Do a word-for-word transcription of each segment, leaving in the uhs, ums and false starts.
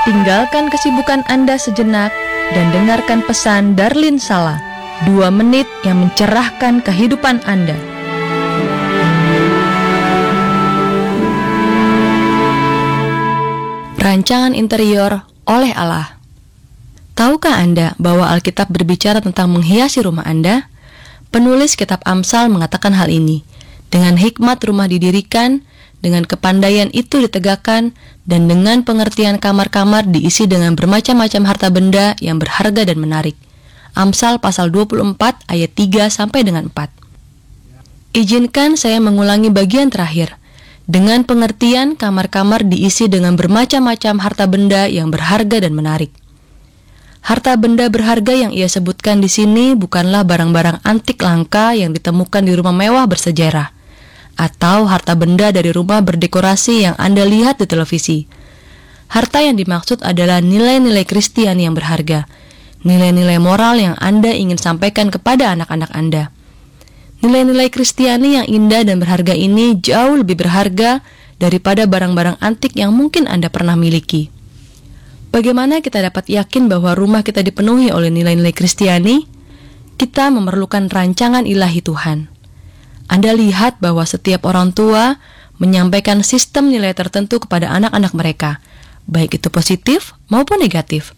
Tinggalkan kesibukan Anda sejenak dan dengarkan pesan Darlin Sala, dua menit yang mencerahkan kehidupan Anda. Rancangan interior oleh Allah. Tahukah Anda bahwa Alkitab berbicara tentang menghiasi rumah Anda? Penulis kitab Amsal mengatakan hal ini. Dengan hikmat rumah didirikan, dengan kepandaian itu ditegakkan, dan dengan pengertian kamar-kamar diisi dengan bermacam-macam harta benda yang berharga dan menarik. Amsal pasal dua puluh empat ayat tiga sampai dengan empat. Izinkan saya mengulangi bagian terakhir. Dengan pengertian kamar-kamar diisi dengan bermacam-macam harta benda yang berharga dan menarik. Harta benda berharga yang ia sebutkan di sini bukanlah barang-barang antik langka yang ditemukan di rumah mewah bersejarah, atau harta benda dari rumah berdekorasi yang Anda lihat di televisi. Harta yang dimaksud adalah nilai-nilai Kristiani yang berharga, nilai-nilai moral yang Anda ingin sampaikan kepada anak-anak Anda. Nilai-nilai Kristiani yang indah dan berharga ini jauh lebih berharga daripada barang-barang antik yang mungkin Anda pernah miliki. Bagaimana kita dapat yakin bahwa rumah kita dipenuhi oleh nilai-nilai Kristiani? Kita memerlukan rancangan ilahi Tuhan. Anda lihat bahwa setiap orang tua menyampaikan sistem nilai tertentu kepada anak-anak mereka, baik itu positif maupun negatif.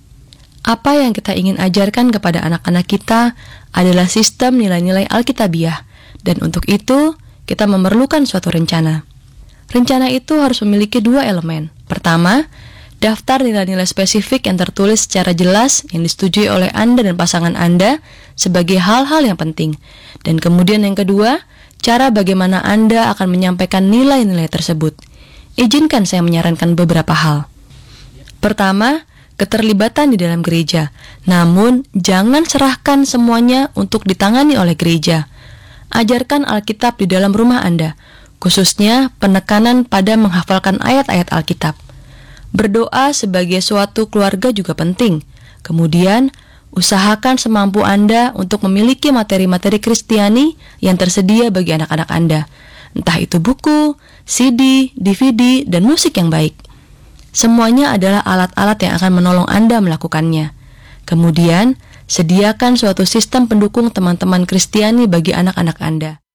Apa yang kita ingin ajarkan kepada anak-anak kita adalah sistem nilai-nilai Alkitabiah, dan untuk itu kita memerlukan suatu rencana. Rencana itu harus memiliki dua elemen. Pertama, daftar nilai-nilai spesifik yang tertulis secara jelas yang disetujui oleh Anda dan pasangan Anda sebagai hal-hal yang penting. Dan kemudian yang kedua, cara bagaimana Anda akan menyampaikan nilai-nilai tersebut. Izinkan saya menyarankan beberapa hal. Pertama, keterlibatan di dalam gereja. Namun, jangan serahkan semuanya untuk ditangani oleh gereja. Ajarkan Alkitab di dalam rumah Anda, khususnya penekanan pada menghafalkan ayat-ayat Alkitab. Berdoa sebagai suatu keluarga juga penting. Kemudian, usahakan semampu Anda untuk memiliki materi-materi Kristiani yang tersedia bagi anak-anak Anda. Entah itu buku, C D, D V D, dan musik yang baik. Semuanya adalah alat-alat yang akan menolong Anda melakukannya. Kemudian, sediakan suatu sistem pendukung teman-teman Kristiani bagi anak-anak Anda.